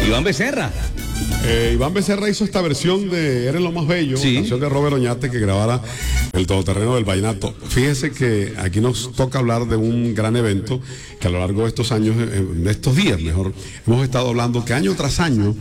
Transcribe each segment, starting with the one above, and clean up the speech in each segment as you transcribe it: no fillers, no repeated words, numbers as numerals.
Iván Becerra. Iván Becerra hizo esta versión de Eres lo más bello, sí, canción de Robert Oñate que grabara el todoterreno del vallenato. Fíjese que aquí nos toca hablar de un gran evento que a lo largo de estos años, de estos días mejor, hemos estado hablando que año tras año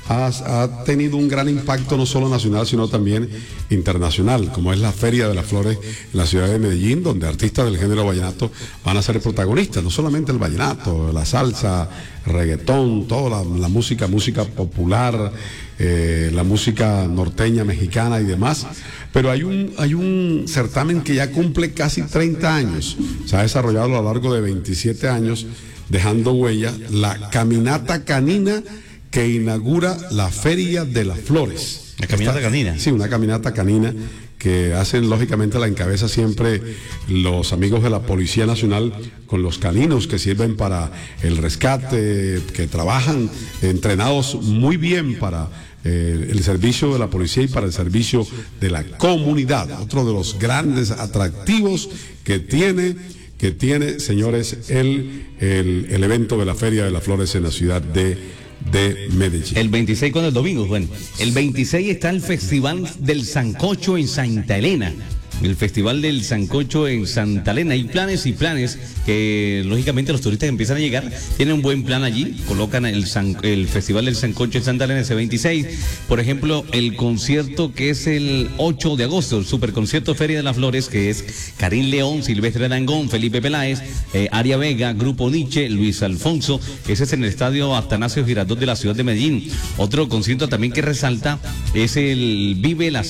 ha tenido un gran impacto no solo nacional sino también internacional, como es la Feria de las Flores en la ciudad de Medellín, donde artistas del género vallenato van a ser protagonistas, no solamente el vallenato, la salsa, el reggaetón, toda la música popular, la música norteña, mexicana y demás, pero hay un certamen que ya cumple casi 30 años, se ha desarrollado a lo largo de 27 años, dejando huella, la Caminata Canina que inaugura la Feria de las Flores. ¿La caminata canina? Sí, una caminata canina que hacen, lógicamente, la encabeza siempre los amigos de la Policía Nacional con los caninos que sirven para el rescate, que trabajan entrenados muy bien para el servicio de la policía y para el servicio de la comunidad. Otro de los grandes atractivos que tiene, señores, el evento de la Feria de las Flores en la ciudad de Medellín. El 26 con el domingo, bueno. El 26 está el Festival del Sancocho en Santa Elena. El Festival del Sancocho en Santa Elena. Hay planes y planes que, lógicamente, los turistas empiezan a llegar. Tienen un buen plan allí. Colocan el Festival del Sancocho en Santa Elena ese 26. Por ejemplo, el concierto que es el 8 de agosto, el superconcierto Feria de las Flores, que es Karim León, Silvestre Dangond, Felipe Peláez, Aria Vega, Grupo Nietzsche, Luis Alfonso. Ese es en el estadio Atanasio Girardot de la ciudad de Medellín. Otro concierto también que resalta es el Vive la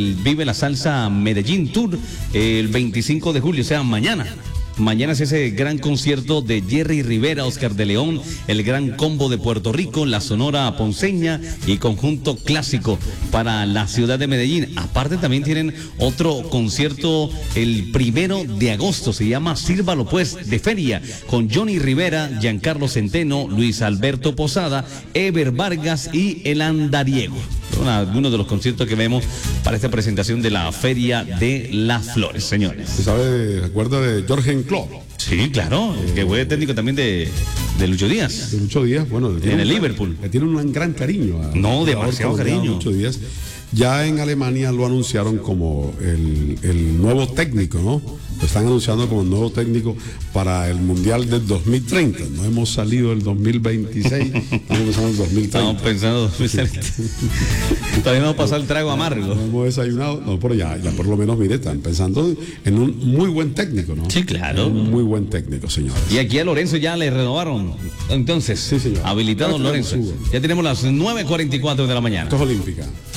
Salsa Medellín Tour, el 25 de julio, o sea, mañana. Mañana es ese gran concierto de Jerry Rivera, Oscar de León, el Gran Combo de Puerto Rico, la Sonora Ponceña y conjunto clásico para la ciudad de Medellín. Aparte también tienen otro concierto el 1 de agosto, se llama Sírvalo Pues de Feria, con Johnny Rivera, Giancarlo Centeno, Luis Alberto Posada, Ever Vargas y El Andariego. Son algunos de los conciertos que vemos para esta presentación de la Feria de las Flores, señores. ¿Se acuerda de Jorgen Klopp? Sí, claro, que fue técnico también de Lucho Díaz. De Lucho Díaz, bueno. En el Liverpool. Le tiene un gran cariño. No, demasiado cariño. Lucho Díaz. Ya en Alemania lo anunciaron como el nuevo técnico, ¿no? Lo están anunciando como el nuevo técnico para el Mundial del 2030. No hemos salido del 2026, estamos pensando en el 2030. Estamos pensando en 2030. Todavía no hemos pasado el trago amargo. No hemos desayunado, no, pero ya por lo menos, mire, están pensando en un muy buen técnico, ¿no? Sí, claro. Un muy buen técnico, señores. Y aquí a Lorenzo ya le renovaron. Entonces, sí, señor. Habilitado Lorenzo. Ya tenemos las 9:44 de la mañana. Esto es Olímpica.